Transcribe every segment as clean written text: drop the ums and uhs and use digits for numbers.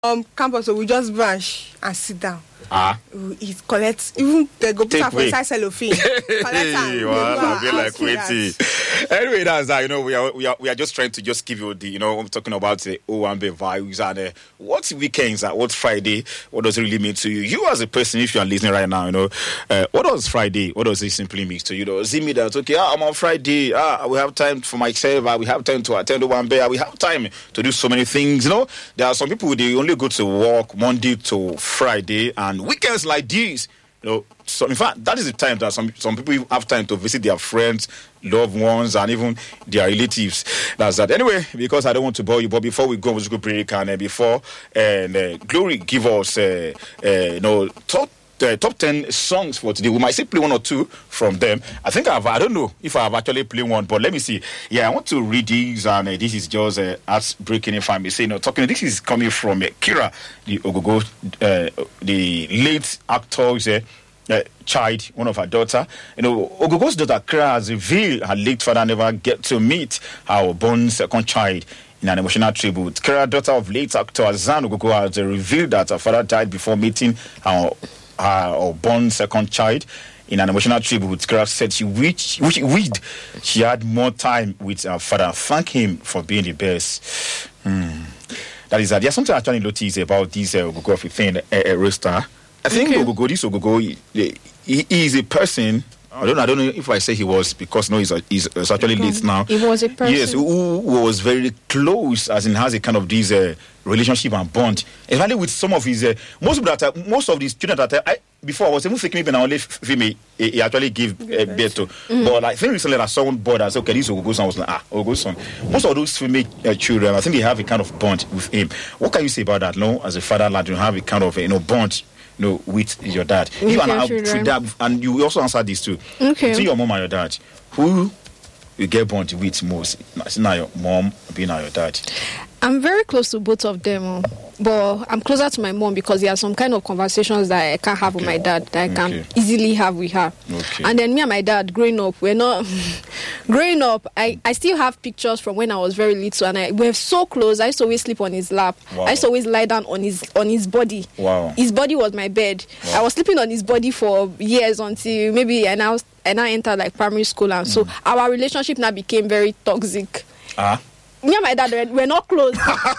campus, so we just branch and sit down. We eat, collect, even they go put up for inside cellophane. Anyway, that's that. You know, we are just trying to just give you the, you know, I'm talking about the Owambe vibes and what's weekends, what's Friday, what does it really mean to you? You as a person, if you are listening right now, you know, what does Friday, what does it simply mean to you? Does it mean that, okay, I'm on Friday, we have time for myself, we have time to attend Owambe, we have time to do so many things, you know? There are some people, they only go to work Monday to Friday, and weekends like these, you know, so in fact, that is the time that some people have time to visit their friends, loved ones, and even their relatives. That's that. Anyway, because I don't want to bore you, but before we go, we'll go break, and before Glory give us, top 10 songs for today. We might say play one or two from them. I think I don't know if I have actually played one, but let me see. Yeah, I want to read these, and this is just us breaking, if I may say, talking. This is coming from Kira, the Ogogo, the late actor's child, one of her daughter. You know, Ogogo's daughter Kira has revealed her late father never get to meet her born second child. In an emotional tribute, Kira, daughter of late actor Azan Ogogo, has revealed that her father died before meeting her born second child. In an emotional tribute, Kira said she wished she had more time with her father. Thank him for being the best. That is that. There's something I actually noticed about this Ogogo thing, Roster. I think Ogogo, this Ogogo, he is a person. I don't know if I say he was, because no, he's actually late now. He was a person. Yes, who was very close, as in has a kind of this relationship and bond. Especially with some of his most of these children that before I was even thinking maybe only female he actually gave birth to. But like, I think recently I saw one boy that said, okay, this Ogogo son. I was like, Ogogo son. Most of those female children, I think they have a kind of bond with him. What can you say about that? No, as a father, like, you have a kind of bond, with your dad. You and that, and you also answer this too. Okay. So your mom and your dad, who you get bond with most? It's not your mom, being your dad. I'm very close to both of them, but I'm closer to my mom because there are some kind of conversations that I can't have with my dad that I can easily have with her. Okay. And then me and my dad, growing up, I still have pictures from when I was very little, and we're so close. I used to always sleep on his lap. Wow. I used to always lie down on his body. Wow. His body was my bed. Wow. I was sleeping on his body for years until maybe I now entered like primary school, and so our relationship now became very toxic. Me and my dad were not close.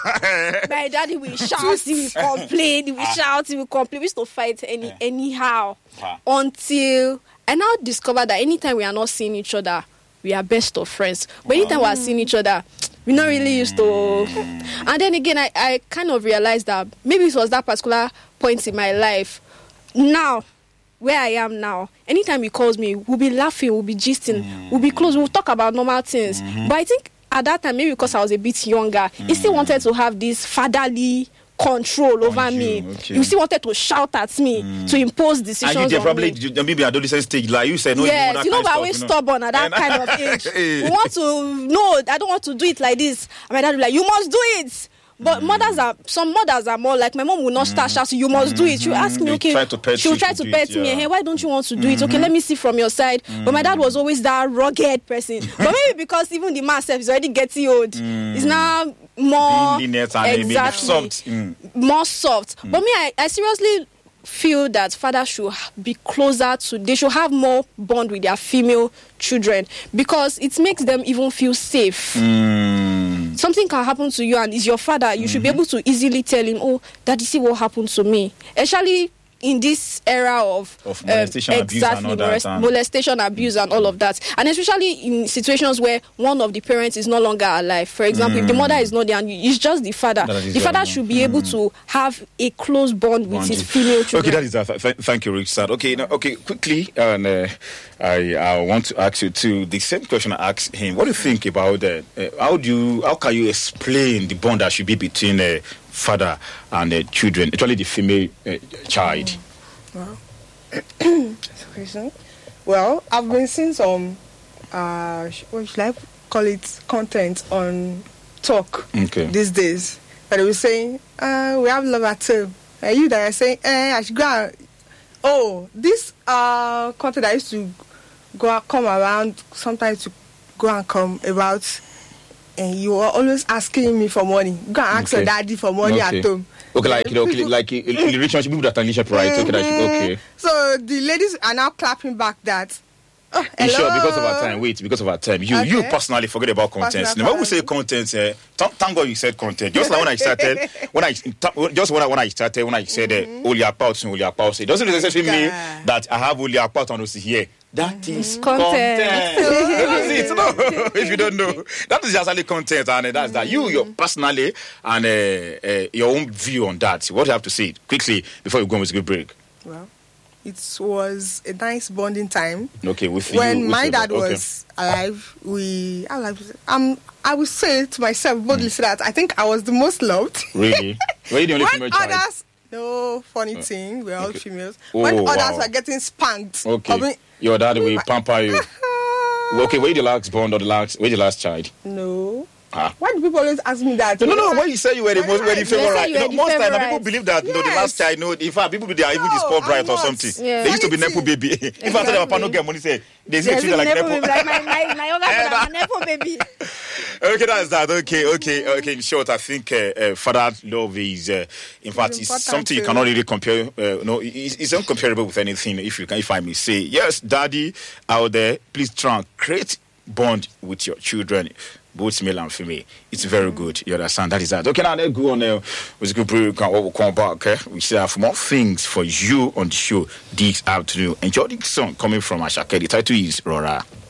My daddy will shout, he will complain, he will shout, he will complain. We used to fight anyhow until I now discovered that anytime we are not seeing each other, we are best of friends. But anytime we are seeing each other, we're not really used to. And then again, I kind of realized that maybe it was that particular point in my life. Now, where I am now, anytime he calls me, we'll be laughing, we'll be gisting, we'll be close, we'll talk about normal things. But I think at that time, maybe because I was a bit younger, he still wanted to have this fatherly control over me. Okay. He still wanted to shout at me, to impose decisions on me. And you maybe adolescent stage, like you said, no, yes, we're always stubborn at that kind of age. We want to, no, I don't want to do it like this. And my dad will be like, you must do it. But some mothers are more like, my mom will not start shouting, you must do it. She'll ask me, okay, she'll try to pet me. Hey, why don't you want to do it? Okay, let me see from your side. But my dad was always that rugged person. But maybe because even the man self is already getting old, he's now more soft. More soft. But me, I seriously feel that fathers should be closer to, they should have more bond with their female children, because it makes them even feel safe. Something can happen to you and it's your father, you should be able to easily tell him, oh, daddy, see what happened to me. Especially in this era of molestation, abuse and all that, molestation, abuse and all of that. And especially in situations where one of the parents is no longer alive. For example, if the mother is not there and it's just the father, the father should be able to have a close bond with his female children. Okay, that is that. Thank you, Richard. Okay, quickly, and I want to ask you too the same question I asked him. What do you think about that? How can you explain the bond that should be between father and children, actually the female child? Well, that's a question. Well, I've been seeing some, what should I call it, content on talk these days. But they were saying, we have love at home. And you that are saying, I should go out. Oh, this content I used to come around, sometimes to go and come about, and you are always asking me for money. Go and ask your daddy for money at home. Okay, like relationship, people that are relationship, right? Okay. So the ladies are now clapping back that. Oh, sure, because of our time. Wait, because of our time. You personally forget about content. When we say content, thank God you said content. Just like when I started, when I said Oliakpa, it doesn't necessarily mean that I have Oliakpa and Osi here. That is content. That's it. No, if you don't know, that is actually content, and that's that. You personally and your own view on that. What do you have to say quickly before you go on with a good break? Well, it was a nice bonding time. Okay, when my dad was alive, I would say to myself boldly that I think I was the most loved. Really? Were you the only female child? No, funny thing, we're all females. When others are getting spanked. Okay. Your dad will pamper you. Okay, were you the last born or were you the last child? No. Why do people always ask me that? No. When you say you were the favorite, most times people believe that the last child. In fact, people they are even the sport bright or something. Yeah. They used to be nepo baby. If I tell Papa no get money, say they see children like nepo. My younger brother, nepo baby. Okay, that's that. Okay. In short, I think father love is, in fact, it's something you cannot really compare. It's uncomparable with anything. If I may say, yes, daddy out there, please try and create bond with your children. Both male and female. It's very good. You understand? That is that. Okay, now let's go on with good break. We'll come back. We still have more things for you on the show this afternoon. Enjoy the song coming from Ashake. The title is Rora.